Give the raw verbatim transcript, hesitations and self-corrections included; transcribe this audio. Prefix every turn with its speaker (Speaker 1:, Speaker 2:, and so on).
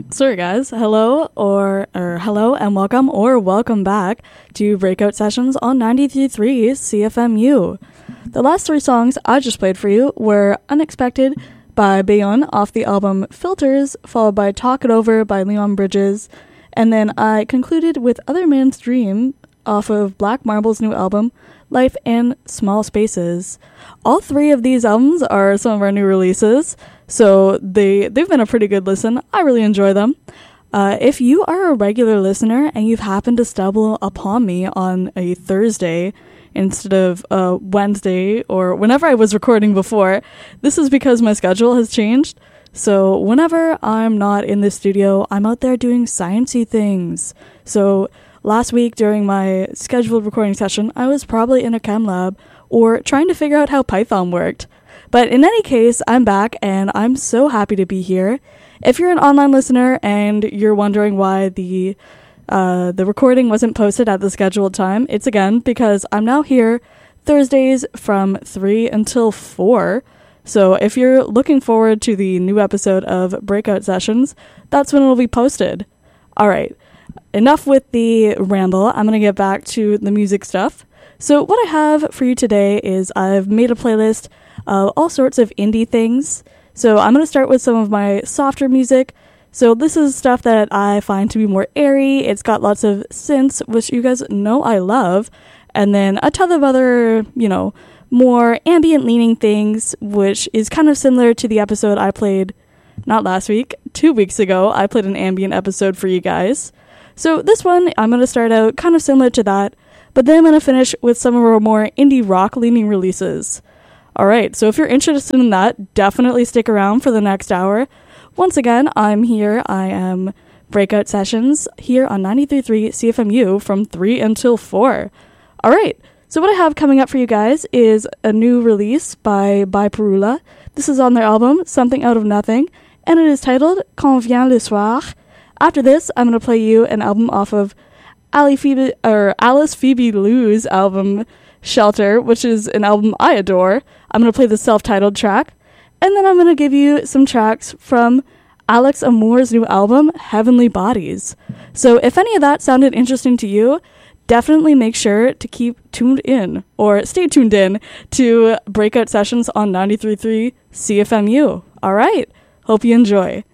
Speaker 1: Sorry guys, hello or, or hello and welcome or welcome back to Breakout Sessions on ninety-three point three C F M U. The last three songs I just played for you were Unexpected by Bayon off the album Filters, followed by Talk It Over by Leon Bridges, and then I concluded with Other Man's Dream off of Black Marble's new album Life in Small Spaces. All three of these albums are some of our new releases, so they, they've been a pretty good listen. I really enjoy them. Uh, if you are a regular listener and you've happened to stumble upon me on a Thursday instead of a Wednesday or whenever I was recording before, this is because my schedule has changed. So whenever I'm not in the studio, I'm out there doing sciencey things. So last week during my scheduled recording session, I was probably in a chem lab or trying to figure out how Python worked. But in any case, I'm back and I'm so happy to be here. If you're an online listener and you're wondering why the uh, the recording wasn't posted at the scheduled time, it's again because I'm now here Thursdays from three until four. So if you're looking forward to the new episode of Breakout Sessions, that's when it'll be posted. All right. Enough with the ramble. I'm going to get back to the music stuff. So what I have for you today is I've made a playlist of all sorts of indie things. So I'm going to start with some of my softer music. So this is stuff that I find to be more airy. It's got lots of synths, which you guys know I love. And then a ton of other, you know, more ambient leaning things, which is kind of similar to the episode I played, not last week, two weeks ago. I played an ambient episode for you guys. So this one, I'm going to start out kind of similar to that, but then I'm going to finish with some of our more indie rock leaning releases. Alright, so if you're interested in that, definitely stick around for the next hour. Once again, I'm here, I am Breakout Sessions, here on ninety-three point three C F M U from three until four. Alright, so what I have coming up for you guys is a new release by By Perula. This is on their album, Something Out of Nothing, and it is titled Quand vient le soir. After this, I'm going to play you an album off of Ali Phoebe, or Alice Phoebe Lou's album Shelter, which is an album I adore. I'm going to play the self-titled track, and then I'm going to give you some tracks from Alex Amour's new album, Heavenly Bodies. So if any of that sounded interesting to you, definitely make sure to keep tuned in, or stay tuned in, to Breakout Sessions on ninety-three point three C F M U. All right, hope you enjoy.